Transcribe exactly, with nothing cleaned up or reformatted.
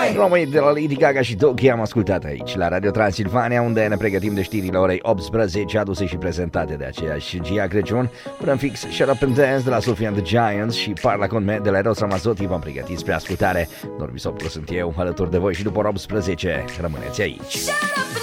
Români de la Lady Gaga și Doki am ascultat aici la Radio Transilvania, unde ne pregătim de știrile orei optsprezece, aduse și prezentate de aceeași Gia Crăciun. Până în fix Shut Up and Dance de la Sophie and the Giants și Parla con me de la Eros Ramazzotti v-am pregătit spre ascultare. Norbi Sopru sunt eu, alături de voi și după ora optsprezece. Rămâneți aici.